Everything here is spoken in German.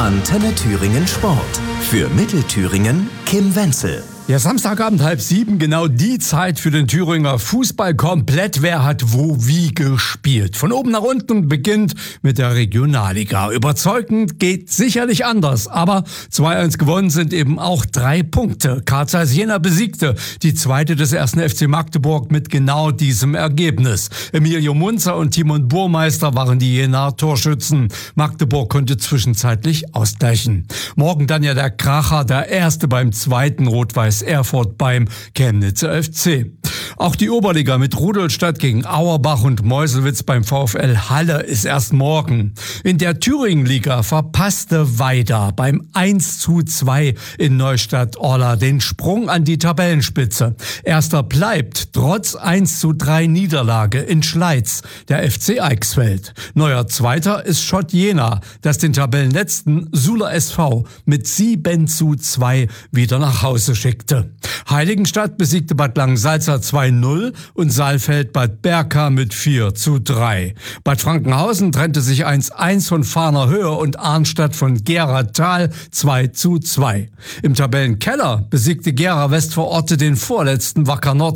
Antenne Thüringen Sport. Für Mittelthüringen Kim Wenzel. Ja, Samstagabend 6:30, genau die Zeit für den Thüringer Fußball komplett. Wer hat wo wie gespielt? Von oben nach unten beginnt mit der Regionalliga. Überzeugend geht sicherlich anders, aber 2-1 gewonnen sind eben auch 3 Punkte. Carl Zeiss Jena besiegte die zweite des 1. FC Magdeburg mit genau diesem Ergebnis. Emilio Munzer und Timon Burmeister waren die Jenaer Torschützen. Magdeburg konnte zwischenzeitlich ausgleichen. Morgen dann ja der Kracher, der erste beim zweiten Rot-Weiß Erfurt beim Chemnitzer FC. Auch die Oberliga mit Rudolstadt gegen Auerbach und Meuselwitz beim VfL Halle ist erst morgen. In der Thüringenliga verpasste Weida beim 1:2 in Neustadt-Orla den Sprung an die Tabellenspitze. Erster bleibt trotz 1:3 Niederlage in Schleiz der FC Eichsfeld. Neuer Zweiter ist Schott Jena, das den Tabellenletzten Suler SV mit 7:2 wieder nach Hause schickte. Heiligenstadt besiegte Bad Langensalza 2:0 und Saalfeld Bad Berka mit 4:3. Bad Frankenhausen trennte sich 1:1 von Fahner Höhe und Arnstadt von Gera Thal 2:2. Im Tabellenkeller besiegte Gera Westvororte den vorletzten Wacker Nord